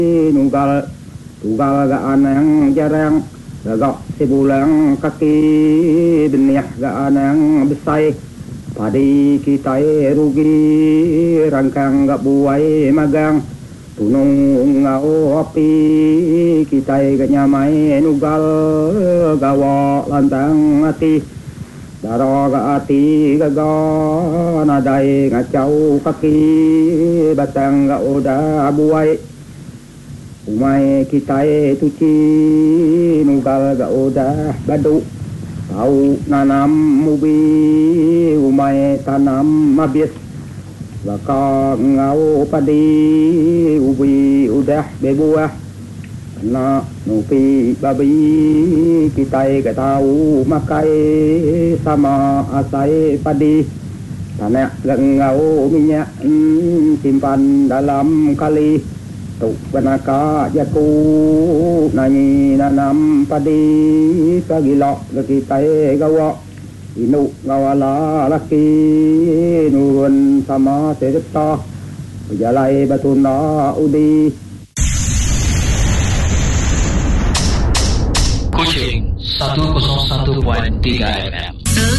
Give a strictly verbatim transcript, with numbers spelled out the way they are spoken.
Nugal tugal gaan yang jarang gagak sebulan kaki benih gaan yang besar padi kita rugi rangkang gak buai magang tunung ngau api kita gak nyamai nugal gawa lantang hati daro gak hati gagak nadai ngacau kaki batang gak udah buai umai kita tuci nugal gak udah badu tahu nanam mubi umai tanam habis baka ngau padi ubi udah bebuah kena nupi babi kita gak tahu makai sama asai padi tanah gak ngau minyak simpan dalam kali tu benaka jaku nani nanam padi pagi lok kita gawa inu gawala laki nurun sama serta jalai batuna udi Kucing seratus satu tiga F M.